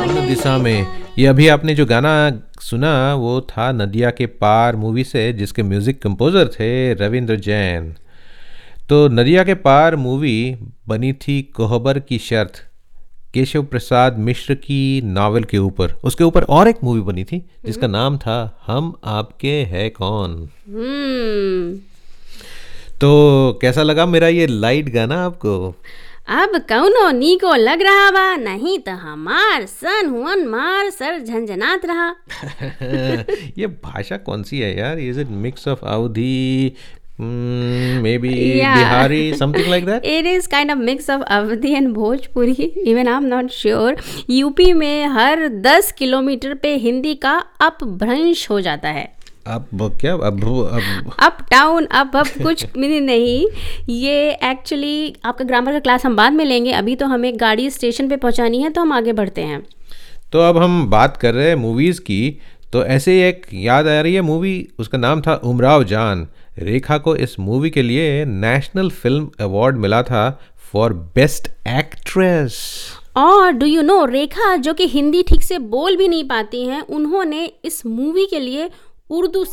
दिशा में। ये अभी आपने जो गाना सुना वो था नदिया के पार मूवी से, जिसके म्यूज़िक कंपोज़र थे रविंद्र जैन। तो नदिया के पार मूवी बनी थी कोहबर की शर्त, केशव प्रसाद मिश्र की नावल के ऊपर। उसके ऊपर और एक मूवी बनी थी जिसका नाम था हम आपके है कौन। तो कैसा लगा मेरा ये लाइट गाना आपको? अब कौनो नीको लग रहा बा, नहीं तो हमार सन हुन मार सर झंझनात रहा। ये भाषा कौन सी है यार? Is it mix of Awadhi, maybe Bihari, something like that? It is kind of mix of Awadhi and Bhojpuri. Even I'm not sure. UP में हर 10 किलोमीटर पे हिंदी का अपभ्रंश हो जाता है। अब क्या अप डाउन अब कुछ भी नहीं। ये एक्चुअली आपका ग्रामर का क्लास हम बाद में लेंगे, अभी तो हमें गाड़ी स्टेशन पे पहुंचानी है, तो हम आगे बढ़ते हैं। तो अब हम बात कर रहे हैं मूवीज़ की, तो ऐसे ही एक याद आ रही है मूवी, उसका नाम था उमराव जान। रेखा को इस मूवी के लिए नेशनल फिल्म अवार्ड मिला था फॉर बेस्ट एक्ट्रेस। और डू यू नो, रेखा जो कि हिंदी ठीक से बोल भी नहीं पाती हैं, उन्होंने इस मूवी के लिए उर्दू